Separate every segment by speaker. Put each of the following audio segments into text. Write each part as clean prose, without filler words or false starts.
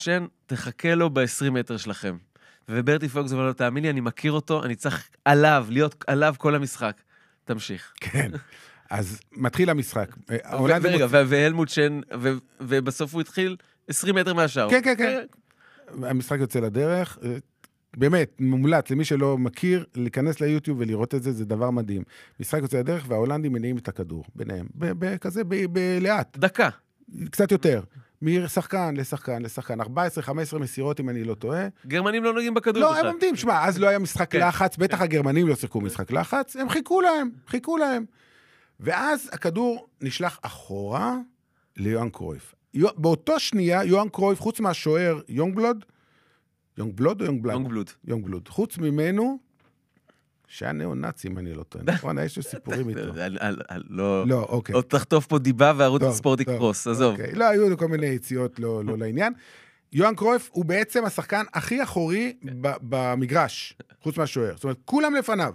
Speaker 1: שן, תחכה לו ב-20 מטר שלכם. וברטי פוקס אומר לו, תאמין לי, אני מכיר אותו, אני צריך עליו, להיות עליו כל המשחק. תמשיך.
Speaker 2: כן. אז מתחיל המשחק.
Speaker 1: ורגע, והלמוט שן, ובסוף הוא התחיל 20 מטר מהשאר.
Speaker 2: כן, כן, כן. המשחק יוצא לדרך. באמת, מומלץ, למי שלא מכיר, להיכנס ליוטיוב ולראות את זה, זה דבר מדהים. משחק יוצא לדרך, וההולנדים מניעים את הכדור ביניהם. כזה, בלאט.
Speaker 1: דקה.
Speaker 2: קצת יותר. משחקן לשחקן לשחקן. 14-15 מסירות, אם אני לא טועה.
Speaker 1: גרמנים לא נוגעים בכדור.
Speaker 2: לא, הם עומדים. שמע, אז לא היה משחק לחץ, בטח הגרמנים לא שיחקו משחק לחץ, הם חיכו להם. ואז הכדור נשלח אחורה ליואן קרויף. באותו שנייה, יואן קרויף, חוץ מהשוער יונגבלוד או יונגבלד? יונגבלוד. חוץ ממנו, שהיה נאו-נאצי, אם אני לא טוען. נכון, יש לו סיפורים איתו. לא, אוקיי.
Speaker 1: עוד תחטוף פה דיבה וערוץ הספורט יקרוס, עזוב.
Speaker 2: לא, היו כל מיני יציאות לא לעניין. יואן קרויף הוא בעצם השחקן הכי אחורי במגרש, חוץ מהשוער. זאת אומרת, כולם לפניו.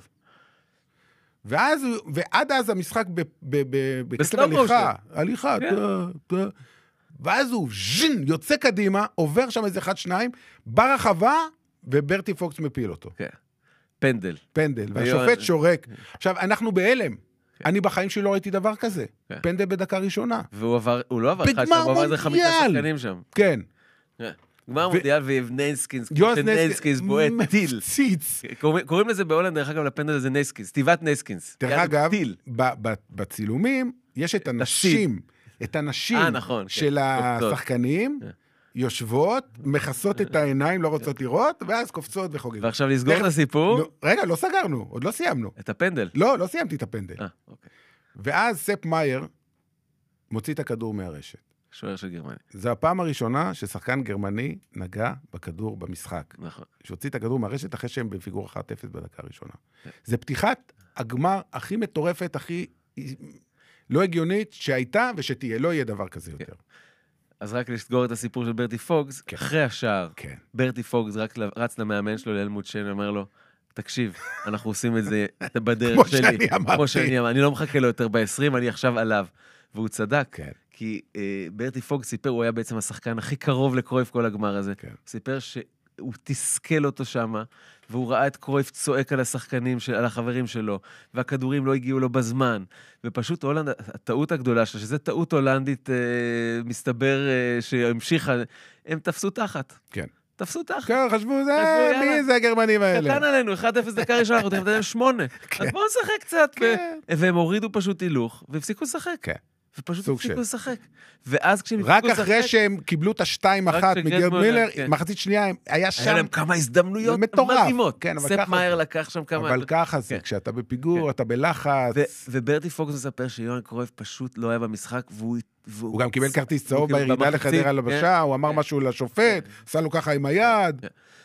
Speaker 2: ועד אז המשחק בקצב הליכה, ואז הוא יוצא קדימה, עובר שם איזה 1-2, ברחבה, וברטי פוקס מפיל אותו.
Speaker 1: פנדל,
Speaker 2: והשופט שורק. עכשיו, אנחנו בהלם. אני בחיים שלי לא ראיתי דבר כזה. פנדל בדקה ראשונה.
Speaker 1: והוא לא עבר אחד שם, הוא עבר איזה 5 שחקנים שם.
Speaker 2: כן.
Speaker 1: גמר מונדיאל ונסקינס, נסקינס בועט טיל. קוראים לזה בהולנד, דרך אגב, לפנדל הזה נסקינס, סטיבת נסקינס.
Speaker 2: דרך אגב, בצילומים יש את הנשים של השחקנים, יושבות, מכסות את העיניים, לא רוצות לראות, ואז קופצות וחוגגות.
Speaker 1: ועכשיו לסגור את הסיפור?
Speaker 2: רגע, לא סגרנו, עוד לא סיימנו.
Speaker 1: את הפנדל?
Speaker 2: לא סיימתי את הפנדל. ואז ספ מאייר מוציא את הכדור מהרשת.
Speaker 1: שוער של גרמניה.
Speaker 2: זו הפעם הראשונה ששחקן גרמני נגע בכדור במשחק.
Speaker 1: נכון.
Speaker 2: שהוציא את הכדור מהרשת אחרי שהם בפיגור 1-0 בדקה הראשונה. זה פתיחת הגמר הכי מטורפת, הכי לא הגיונית שהייתה ושתהיה. לא יהיה דבר כזה יותר.
Speaker 1: אז רק לסגור את הסיפור של ברטי פוקס, אחרי השער, ברטי פוקס רץ למאמן שלו, לאלמוט שן, ואומר לו, תקשיב, אנחנו עושים את זה בדרך שלי. כמו שאני אמרתי. אני לא מחכה לו יותר ב-20, אני עכשיו עליו. והוא צדק, כי ברטי פוקס סיפר, הוא היה בעצם השחקן הכי קרוב לקרויף כל הגמר הזה. סיפר שהוא תסכל אותו שם, והוא ראה את קרויף צועק על השחקנים, על החברים שלו, והכדורים לא הגיעו לו בזמן. ופשוט הולנד, הטעות הגדולה שלה, שזו טעות הולנדית, מסתבר שהמשיכה, הם תפסו תחת.
Speaker 2: כן.
Speaker 1: תפסו תחת.
Speaker 2: כן, חשבו, מי זה הגרמנים האלה?
Speaker 1: קטן עלינו, 1-0 דקה ראשונה, אנחנו תכף 8. אז בואו נשחק קצת. והם הורידו פשוט הילוך, והפסיקו לשחק. כן. ופשוט הפסיקו לשחק. ואז כשהם הפסיקו לשחק... רק אחרי שהם קיבלו את ה-2-1 מגרד מילר, מחצית שנייה, היה שם... היה להם כמה הזדמנויות מדהימות. ספ מאייר לקח שם כמה...
Speaker 2: אבל ככה זה, כשאתה בפיגור, אתה בלחץ...
Speaker 1: וברטי פוקס מספר שיואן קרויף פשוט לא היה במשחק,
Speaker 2: הוא גם קיבל כרטיס צהוב בירידה לחדרה לבשה, הוא אמר משהו לשופט, עשה לו ככה עם היד...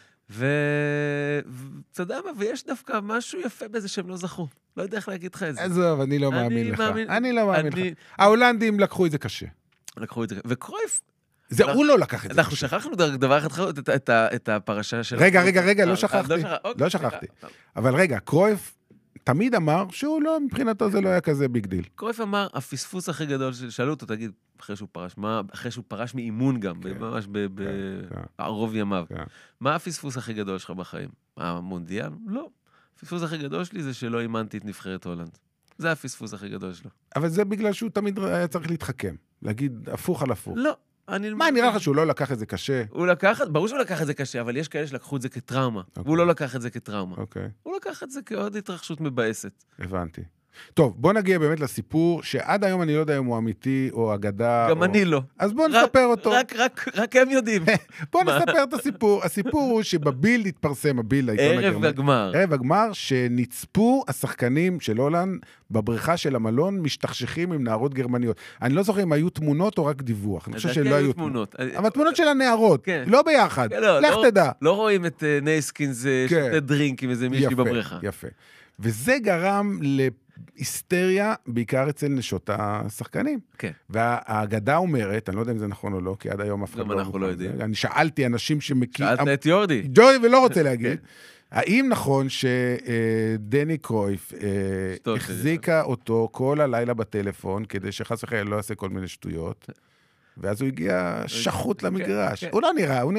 Speaker 1: ואתה יודע מה, ויש דווקא משהו יפה בזה שהם לא זכו. לא יודע איך להגיד לך את זה.
Speaker 2: עזוב, אני לא מאמין לך. אני לא מאמין לך. ההולנדים לקחו את זה קשה.
Speaker 1: וקרויף...
Speaker 2: הוא לא לקח את זה.
Speaker 1: אנחנו שכחנו דבר אחד את הפרשה של...
Speaker 2: רגע, לא שכחתי. אבל רגע, קרויף תמיד אמר שהוא לא, מבחינתו זה לא היה כזה ביג דיל.
Speaker 1: קרויף אמר, הפספוס הכי גדול, שאלו אותו, תגיד, אחרי שהוא פרש מאימון גם, ממש בערוב ימיו. מה הפספוס הכי גדול שלך בחיים? המונדיאל? לא. הפספוס הכי גדול שלי זה שלא אימנתי את נבחרת הולנד. זה הפספוס הכי גדול שלו.
Speaker 2: אבל זה בגלל שהוא תמיד היה צריך להתחכם. להגיד הפוך על הפוך.
Speaker 1: לא.
Speaker 2: מה, נראה לך שהוא לא לקח את זה קשה?
Speaker 1: ברור שהוא לקח את זה קשה, אבל יש כאלה שלקחו את זה כטראומה. והוא לא לקח את זה כטראומה. הוא לקח את זה כעוד התרחשות מבאסת.
Speaker 2: הבנתי. טוב, בוא נגיע באמת לסיפור, שעד היום אני לא יודע אם הוא אמיתי או אגדה.
Speaker 1: גם אני לא.
Speaker 2: אז בוא נספר אותו.
Speaker 1: רק הם יודעים.
Speaker 2: בוא נספר את הסיפור. הסיפור הוא שבביל התפרסם, ערב הגמר, שנצפו השחקנים של הולנד בבריכה של המלון, משתכשכים עם נערות גרמניות. אני לא זוכר אם היו תמונות או רק דיווח. אני חושב שלא היו תמונות. אבל תמונות של הנערות, לא ביחד. לך תדע.
Speaker 1: לא רואים את נייסקינס שותה דרינק עם איזה מישהי בבריכה.
Speaker 2: יפה. וזה גרם היסטריה, בעיקר אצל נשות השחקנים.
Speaker 1: כן.
Speaker 2: והאגדה אומרת, אני לא יודע אם זה נכון או לא, כי עד היום אף אחד
Speaker 1: לא... גם אנחנו לא יודעים.
Speaker 2: אני שאלתי אנשים שמכירים...
Speaker 1: שאלת את יורדי.
Speaker 2: יורדי ולא רוצה להגיד. האם נכון שדני קרויף החזיקה אותו כל הלילה בטלפון, כדי שחס וחלילה לא יעשה כל מיני שטויות, ואז הוא הגיע שחוט למגרש. הוא לא נראה,